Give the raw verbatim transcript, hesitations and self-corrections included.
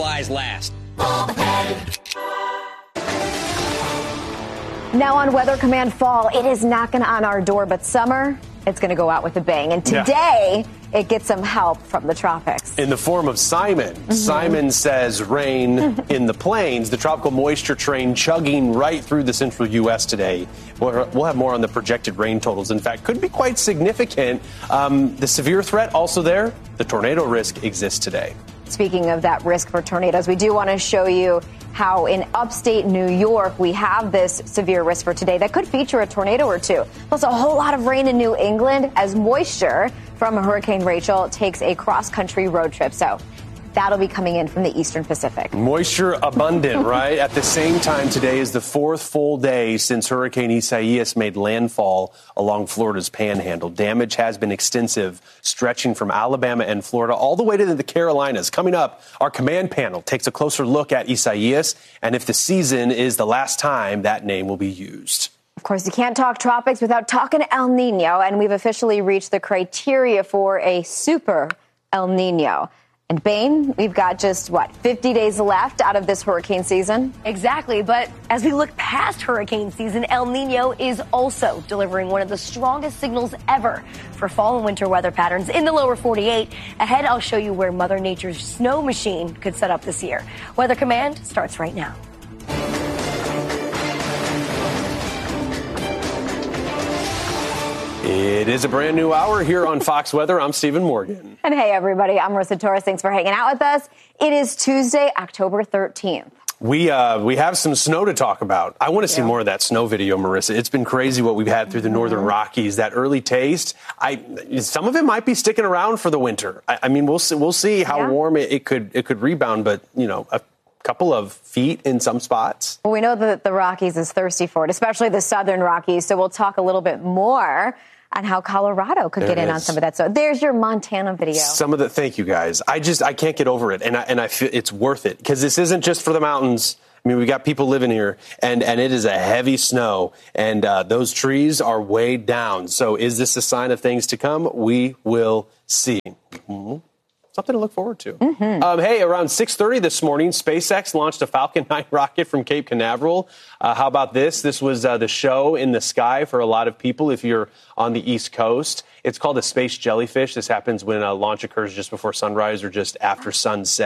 supplies last. Now on Weather Command Fall, it is knocking on our door, but summer, it's going to go out with a bang. And today, yeah. it gets some help from the tropics. In the form of Simon. Mm-hmm. Simon says rain in the plains. The tropical moisture train chugging right through the central U S today. We'll, we'll have more on the projected rain totals. In fact, could be quite significant. Um, the severe threat also there. The tornado risk exists today. Speaking of that risk for tornadoes, we do want to show you how in upstate New York we have this severe risk for today that could feature a tornado or two. Plus a whole lot of rain in New England as moisture from Hurricane Rachel takes a cross-country road trip. So that'll be coming in from the eastern Pacific. Moisture abundant, right? At the same time, today is the fourth full day since Hurricane Isaias made landfall along Florida's panhandle. Damage has been extensive, stretching from Alabama and Florida all the way to the Carolinas. Coming up, our command panel takes a closer look at Isaias and if the season is the last time that name will be used. Of course, you can't talk tropics without talking El Nino, and we've officially reached the criteria for a super El Nino. And Bain, we've got just, what, fifty days left out of this hurricane season? Exactly. But as we look past hurricane season, El Nino is also delivering one of the strongest signals ever for fall and winter weather patterns in the lower forty-eight. Ahead, I'll show you where Mother Nature's snow machine could set up this year. Weather Command starts right now. It is a brand new hour here on Fox Weather. I'm Stephen Morgan. And hey, everybody, I'm Marissa Torres. Thanks for hanging out with us. It is Tuesday, October thirteenth. We uh, we have some snow to talk about. I want to see yeah. more of that snow video, Marissa. It's been crazy what we've had through the mm-hmm. northern Rockies. That early taste, I some of it might be sticking around for the winter. I, I mean, we'll see, we'll see how yeah. warm it, it could it could rebound, but you know, a couple of feet in some spots. Well, we know that the Rockies is thirsty for it, especially the southern Rockies. So we'll talk a little bit more on how Colorado could there get in is. on some of that. So there's your Montana video. Some of the, thank you guys. I just, I can't get over it. And I, and I feel it's worth it because this isn't just for the mountains. I mean, we got people living here and, and it is a heavy snow and uh, those trees are weighed down. So is this a sign of things to come? We will see. Mm-hmm. Something to look forward to. Mm-hmm. Um, hey, around six thirty this morning, SpaceX launched a Falcon nine rocket from Cape Canaveral. Uh, how about this? This was uh, the show in the sky for a lot of people if you're on the East Coast. It's called a space jellyfish. This happens when a launch occurs just before sunrise or just after sunset.